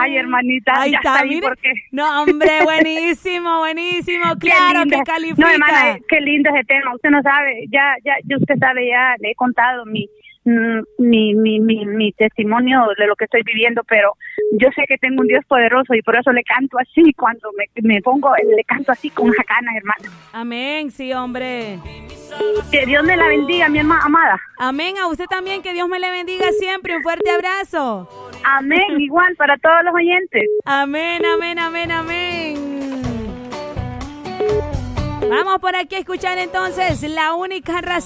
Ay, hermanita, ahí ya está, ahí mire. porque... No, hombre, buenísimo, claro que califica. No, hermana, qué lindo ese tema. Usted no sabe, ya usted sabe, ya le he contado mi testimonio de lo que estoy viviendo, pero yo sé que tengo un Dios poderoso y por eso le canto así, cuando me pongo, le canto así con ganas, hermana. Amén, sí, hombre. Que Dios me la bendiga, mi hermana amada. Amén, a usted también, que Dios me le bendiga siempre, un fuerte abrazo. Amén, igual para todos los oyentes. Amén, amén, amén, amén. Vamos por aquí a escuchar entonces La Única Razón.